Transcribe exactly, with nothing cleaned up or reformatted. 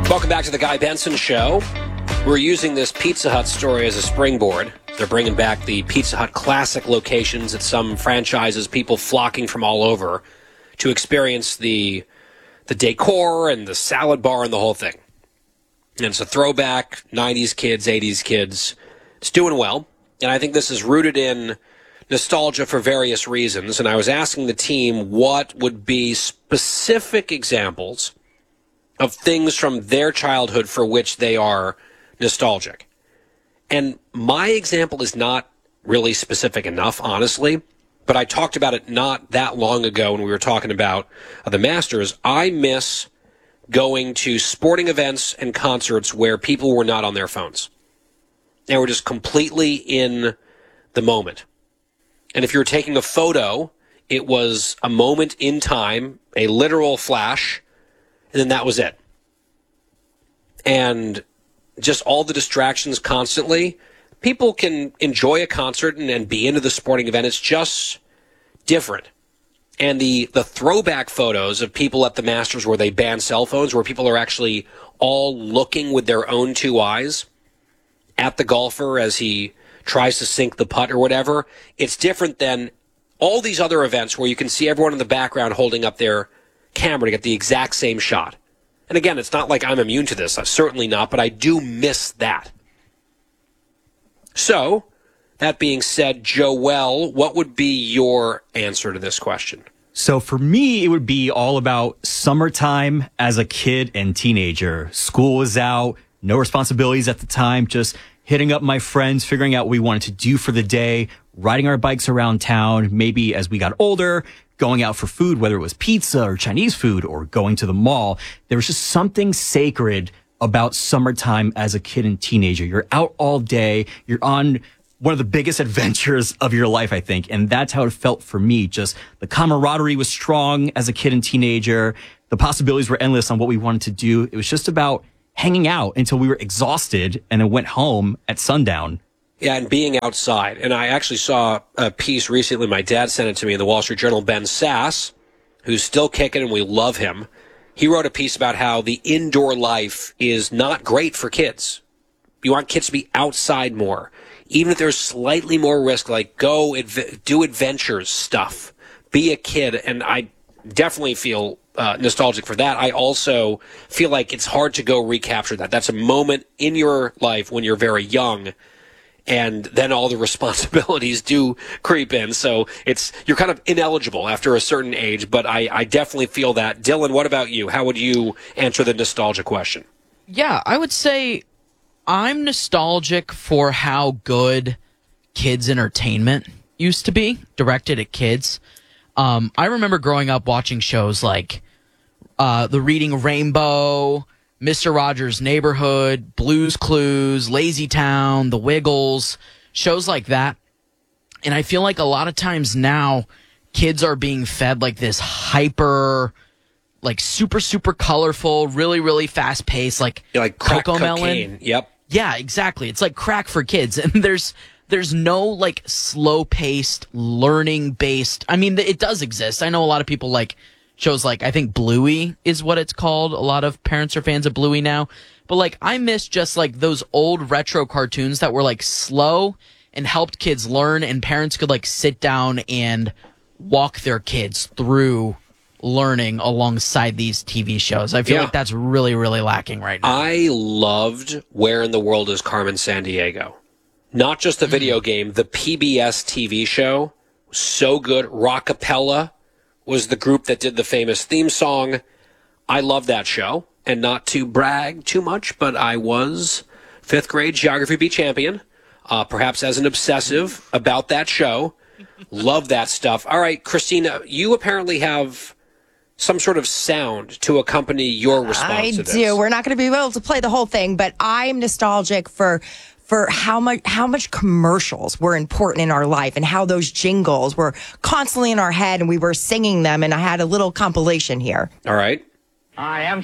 Welcome back to the Guy Benson Show. We're using this Pizza Hut story as a springboard. They're bringing back the Pizza Hut classic locations at some franchises, people flocking from all over to experience the the decor and the salad bar and the whole thing. And it's a throwback, nineties kids, eighties kids. It's doing well. And I think this is rooted in nostalgia for various reasons. And I was asking the team what would be specific examples of things from their childhood for which they are nostalgic. And my example is not really specific enough, honestly, but I talked about it not that long ago when we were talking about uh, the Masters. I miss going to sporting events and concerts where people were not on their phones. They were just completely in the moment. And if you were taking a photo, it was a moment in time, a literal flash, and then that was it. And just all the distractions constantly. People can enjoy a concert and, and be into the sporting event. It's just different. And the, the throwback photos of people at the Masters where they ban cell phones, where people are actually all looking with their own two eyes at the golfer as he tries to sink the putt or whatever, it's different than all these other events where you can see everyone in the background holding up their camera to get the exact same shot. And again, it's not like I'm immune to this. I'm certainly not, but I do miss that. So, that being said, Joel, what would be your answer to this question? So for me, it would be all about summertime as a kid and teenager. School was out, no responsibilities at the time, just hitting up my friends, figuring out what we wanted to do for the day, riding our bikes around town. Maybe as we got older, going out for food, whether it was pizza or Chinese food or going to the mall. There was just something sacred about summertime as a kid and teenager. You're out all day. You're on one of the biggest adventures of your life, I think. And that's how it felt for me. Just the camaraderie was strong as a kid and teenager. The possibilities were endless on what we wanted to do. It was just about hanging out until we were exhausted and then went home at sundown. Yeah, and being outside. And I actually saw a piece recently. My dad sent it to me in the Wall Street Journal. Ben Sass, who's still kicking and we love him, he wrote a piece about how the indoor life is not great for kids. You want kids to be outside more. Even if there's slightly more risk, like go adv- do adventures stuff. Be a kid. And I definitely feel uh, nostalgic for that. I also feel like it's hard to go recapture that. That's a moment in your life when you're very young, and then all the responsibilities do creep in. So it's you're kind of ineligible after a certain age, but I, I definitely feel that. Dylan, what about you? How would you answer the nostalgia question? Yeah, I would say I'm nostalgic for how good kids' entertainment used to be, directed at kids. Um, I remember growing up watching shows like uh, The Reading Rainbow, Mister Rogers' Neighborhood, Blue's Clues, Lazy Town, The Wiggles, shows like that. And I feel like a lot of times now kids are being fed like this hyper, like super, super colorful, really, really fast paced, like, yeah, like crack Coco cocaine. Melon. Yep. Yeah, exactly. It's like crack for kids. And there's there's no like slow paced, learning based. I mean, it does exist. I know a lot of people like shows like, I think Bluey is what it's called. A lot of parents are fans of Bluey now. But like, I miss just like those old retro cartoons that were like slow and helped kids learn, and parents could like sit down and walk their kids through learning alongside these T V shows. I feel Yeah. like that's really, really lacking right now. I loved Where in the World is Carmen Sandiego? Not just the video game, the P B S T V show. So good. Rockapella was the group that did the famous theme song. I love that show. And not to brag too much, but I was fifth grade Geography B champion, uh, perhaps as an obsessive about that show. Love that stuff. All right, Christina, you apparently have some sort of sound to accompany your response I to this. do. We're not going to be able to play the whole thing, but I'm nostalgic for for how much how much commercials were important in our life and how those jingles were constantly in our head and we were singing them, and I had a little compilation here. All right. I am